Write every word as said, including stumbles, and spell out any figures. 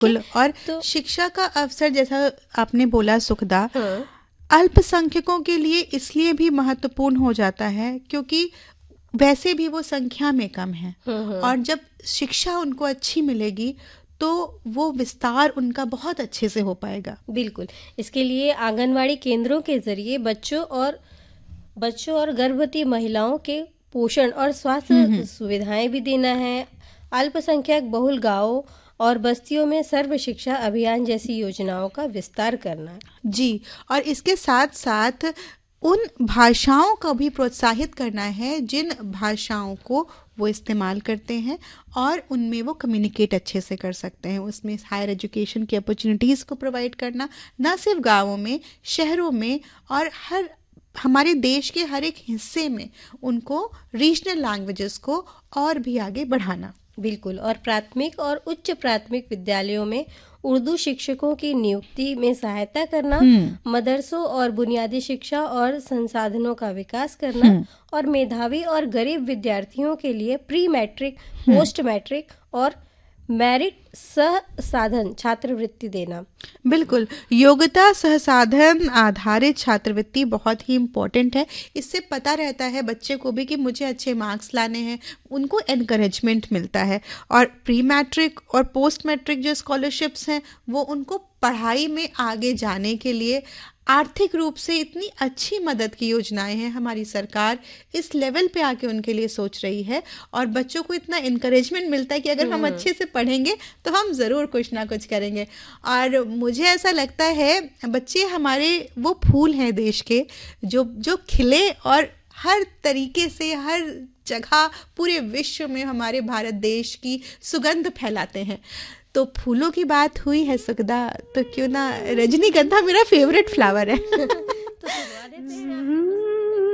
बिल्कुल। और तो शिक्षा का अवसर जैसा आपने बोला सुखदा, हाँ, अल्पसंख्यकों के लिए इसलिए भी महत्वपूर्ण हो जाता है क्योंकि वैसे भी वो संख्या में कम है, हम्म हम्म और जब शिक्षा उनको अच्छी मिलेगी तो वो विस्तार उनका बहुत अच्छे से हो पाएगा। बिल्कुल। इसके लिए आंगनवाड़ी केंद्रों के जरिए बच्चों और बच्चों और गर्भवती महिलाओं के पोषण और स्वास्थ्य सुविधाएं भी देना है। अल्पसंख्यक बहुल गांवों और बस्तियों में सर्व शिक्षा अभियान जैसी योजनाओं का विस्तार करना है। जी, और इसके साथ साथ उन भाषाओं को भी प्रोत्साहित करना है जिन भाषाओं को वो इस्तेमाल करते हैं और उनमें वो कम्युनिकेट अच्छे से कर सकते हैं। उसमें हायर एजुकेशन की अपॉर्चुनिटीज़ को प्रोवाइड करना, ना सिर्फ गांवों में, शहरों में, और हर हमारे देश के हर एक हिस्से में उनको रीजनल लैंग्वेजेस को और भी आगे बढ़ाना। बिल्कुल। और प्राथमिक और उच्च प्राथमिक विद्यालयों में उर्दू शिक्षकों की नियुक्ति में सहायता करना, मदरसों और बुनियादी शिक्षा और संसाधनों का विकास करना, और मेधावी और गरीब विद्यार्थियों के लिए प्री मैट्रिक, पोस्ट मैट्रिक और मेरिट सह साधन छात्रवृत्ति देना। बिल्कुल, योग्यता सहसाधन आधारित छात्रवृत्ति बहुत ही इम्पोर्टेंट है। इससे पता रहता है बच्चे को भी कि मुझे अच्छे मार्क्स लाने हैं, उनको एनकरेजमेंट मिलता है। और प्री मैट्रिक और पोस्ट मैट्रिक जो स्कॉलरशिप्स हैं वो उनको पढ़ाई में आगे जाने के लिए आर्थिक रूप से इतनी अच्छी मदद की योजनाएं हैं। हमारी सरकार इस लेवल पे आके उनके लिए सोच रही है और बच्चों को इतना इनकरेजमेंट मिलता है कि अगर हम अच्छे से पढ़ेंगे तो हम ज़रूर कुछ ना कुछ करेंगे। और मुझे ऐसा लगता है बच्चे हमारे वो फूल हैं देश के, जो जो खिले और हर तरीके से हर जगह पूरे विश्व में हमारे भारत देश की सुगंध फैलाते हैं। तो फूलों की बात हुई है सुखदा, तो क्यों ना, रजनीगंधा मेरा फेवरेट फ्लावर है। तो सुना देते हैं